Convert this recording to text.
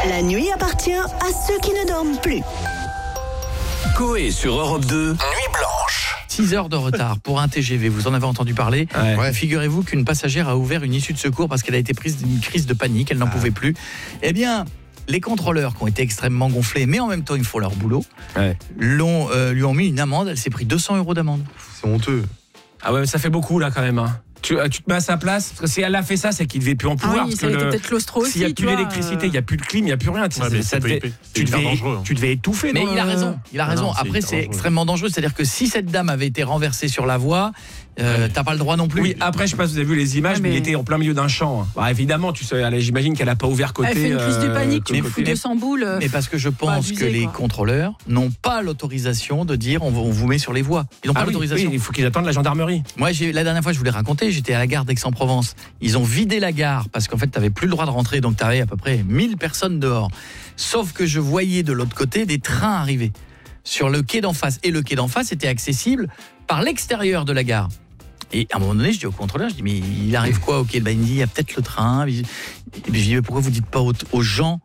La nuit appartient à ceux qui ne dorment plus. Coé sur Europe 2, Nuit Blanche. 6 heures de retard pour un TGV, vous en avez entendu parler. Ouais. Figurez-vous qu'une passagère a ouvert une issue de secours parce qu'elle a été prise d'une crise de panique, elle n'en pouvait plus. Eh bien, les contrôleurs qui ont été extrêmement gonflés, mais en même temps ils font leur boulot, lui ont mis une amende, elle s'est pris 200 € d'amende. C'est honteux. Ah ouais, ça fait beaucoup là quand même. Hein. Tu te mets à sa place, parce que si elle a fait ça, c'est qu'il devait plus en pouvoir. oui, parce ça que a été peut-être claustro aussi. s'il n'y a plus d'électricité, il n'y a plus de clim, il n'y a plus rien. Tu devais étouffer. Mais dans il a le- raison, il a raison. non, c'est Après, hyper c'est dangereux. extrêmement dangereux. C'est-à-dire que si cette dame avait été renversée sur la voie, t'as pas le droit non plus. Oui, après, je sais pas si vous avez vu les images, Ouais, mais il mais- était en plein milieu d'un champ. Bah, évidemment, tu sais, j'imagine qu'elle n'a pas ouvert côté. Elle fait une crise de panique, tu mais me fous côté- 200 boules. Mais parce que je pense abusé, que les quoi. contrôleurs n'ont pas l'autorisation de dire on vous met sur les voies. Ils n'ont pas Ah oui, l'autorisation. oui, il faut qu'ils attendent la gendarmerie. Moi, la dernière fois, je vous l'ai raconté, j'étais à la gare d'Aix-en-Provence. Ils ont vidé la gare parce qu'en fait, tu n'avais plus le droit de rentrer, donc tu avais à peu près 1000 personnes dehors. Sauf que je voyais de l'autre côté des trains arriver sur le quai d'en face. Et le quai d'en face était accessible par l'extérieur de la gare. Et à un moment donné, je dis au contrôleur, je dis mais il arrive quoi au quai ? Il me dit il y a peut-être le train. Et puis, je dis mais pourquoi vous dites pas aux gens